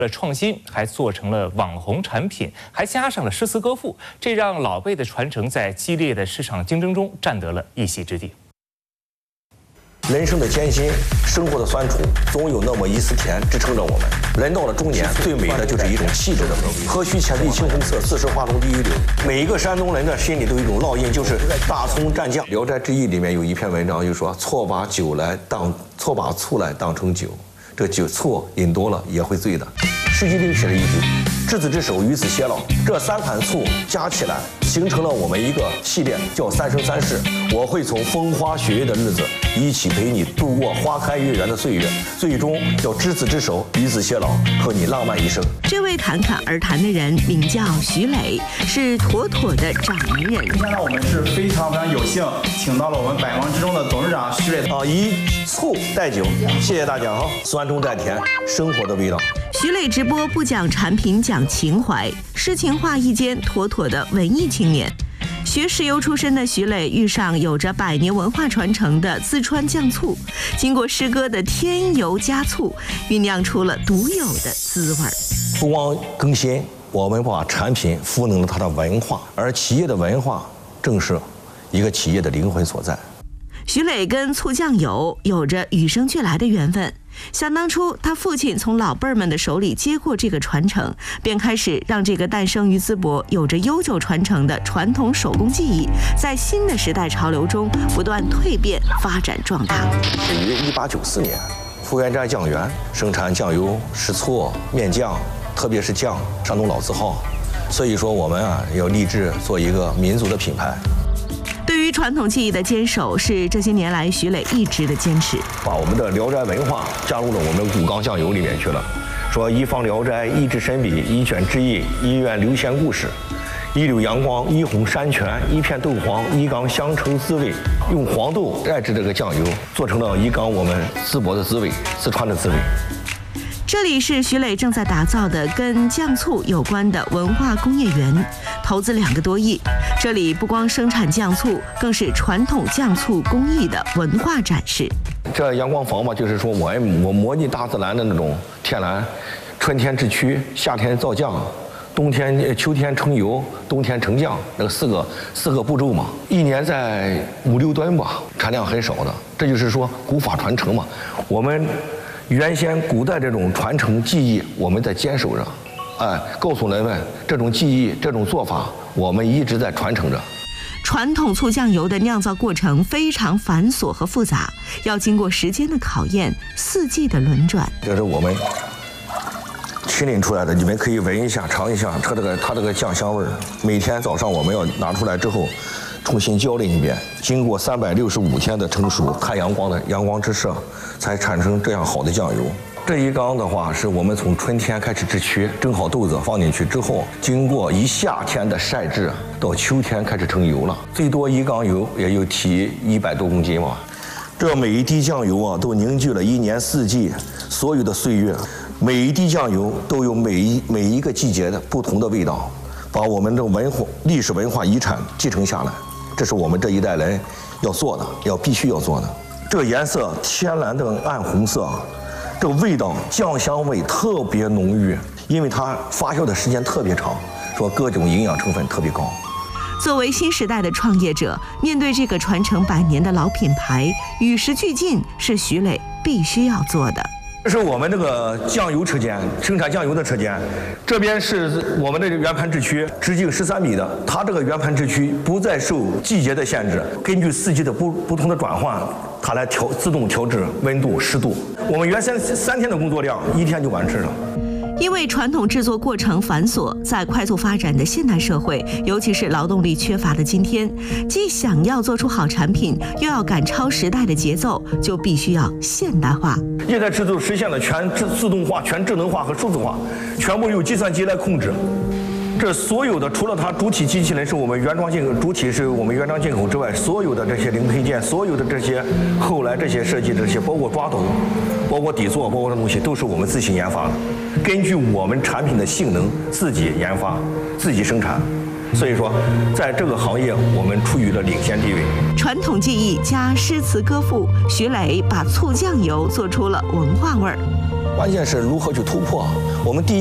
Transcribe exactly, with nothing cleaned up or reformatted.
了创新，还做成了网红产品，还加上了诗词歌赋，这让老辈的传承在激烈的市场竞争中占得了一席之地。 人生的艰辛，生活的酸楚，总有那么一丝甜支撑着我们。人到了中年，最美的就是一种气质的美。何须浅碧青红色，自是画中第一流。每一个山东人的心里都有一种烙印，就是大葱蘸酱。《聊斋志异》里面有一篇文章就说：“错把酒来当，错把醋来当成酒。”这酒醋饮多了也会醉的。诗集里写了一句：“执子之手，与子偕老。”这三款醋加起来，形成了我们一个系列，叫《三生三世》。我会从风花雪月的日子，一起陪你度过花开月圆的岁月，最终要执子之手，与子偕老，和你浪漫一生。 这位侃侃而谈的人名叫徐磊，是妥妥的掌门人。 今天呢，我们是非常非常有幸，请到了我们百忙之中的董事长徐磊啊，以醋代酒，谢谢大家哈，酸中带甜，生活的味道。 徐磊直播不讲产品，讲情怀，诗情画意间妥妥的文艺青年。学石油出身的徐磊遇上有着百年文化传承的四川酱醋，经过师哥的添油加醋，酝酿出了独有的滋味。 不光更新，我们把产品赋能了它的文化，而企业的文化正是一个企业的灵魂所在。 徐磊跟醋酱油有着与生俱来的缘分。想当初，他父亲从老辈儿们的手里接过这个传承，便开始让这个诞生于淄博、有着悠久传承的传统手工技艺，在新的时代潮流中不断蜕变、发展壮大。 于一八九四年，福源斋酱园生产酱油、食醋、面酱，特别是酱，山东老字号。所以说，我们啊要立志做一个民族的品牌。 对于传统技艺的坚守，是这些年来徐磊一直的坚持。 把我们的聊斋文化加入了我们古冈酱油里面去了，说一方聊斋，一支神笔，一卷志异，一院流仙故事，一绺阳光，一泓山泉，一片豆黄，一缸乡愁滋味。用黄豆代制这个酱油，做成了一缸我们淄博的滋味，四川的滋味。 这里是徐磊正在打造的跟酱醋有关的文化工业园，投资两个多亿。这里不光生产酱醋，更是传统酱醋工艺的文化展示。 这阳光房嘛，就是说我我模拟大自然的那种天然，春天制曲，夏天造酱，冬天秋天成油，冬天成酱，那个四个四个步骤嘛，一年在五六吨吧，产量很少的。这就是说古法传承嘛，我们。原先古代这种传承技艺，我们在坚守着，哎，告诉人们这种技艺、这种做法，我们一直在传承着。 传统醋酱油的酿造过程非常繁琐和复杂，要经过时间的考验、四季的轮转。 这是我们提炼出来的，你们可以闻一下、尝一下它这个它这个酱香味儿。每天早上我们要拿出来之后，重新浇淋一遍，经过三百六十五天的成熟，太阳光的阳光之射，才产生这样好的酱油。这一缸的话，是我们从春天开始制曲，蒸好豆子放进去之后，经过一夏天的晒制，到秋天开始成油了。最多一缸油也有提一百多公斤嘛。这每一滴酱油啊，都凝聚了一年四季所有的岁月，每一滴酱油都有每一每一个季节的不同的味道，把我们这文化历史文化遗产继承下来。这是我们这一代人要做的，要必须要做的。这个颜色天蓝的暗红色，这个味道酱香味特别浓郁，因为它发酵的时间特别长，说各种营养成分特别高。 作为新时代的创业者，面对这个传承百年的老品牌，与时俱进是徐磊必须要做的。 这是我们这个酱油车间，生产酱油的车间。这边是我们的圆盘制曲，直径十三米的。它这个圆盘制曲不再受季节的限制，根据四季的不不同的转换，它来调自动调制温度、湿度。我们原先三天的工作量，一天就完事了。 因为传统制作过程繁琐，在快速发展的现代社会，尤其是劳动力缺乏的今天，既想要做出好产品，又要赶超时代的节奏，就必须要现代化。 液态制作实现了全自自动化、全智能化和数字化，全部由计算机来控制。这所有的，除了它主体机器人是我们原装进口，主体是我们原装进口之外，所有的这些零配件，所有的这些后来这些设计这些，包括抓斗，包括底座，包括这东西，都是我们自行研发的，根据我们产品的性能自己研发、自己生产。所以说，在这个行业，我们处于了领先地位。 传统技艺加诗词歌赋，徐磊把醋酱油做出了文化味儿。 关键是如何去突破。我们第一。